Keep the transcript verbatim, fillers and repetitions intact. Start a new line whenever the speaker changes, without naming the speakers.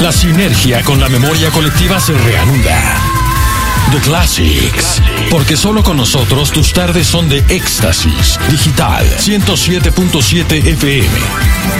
La sinergia con la memoria colectiva se reanuda. The Classics. Porque solo con nosotros tus tardes son de éxtasis. Digital ciento siete punto siete F M.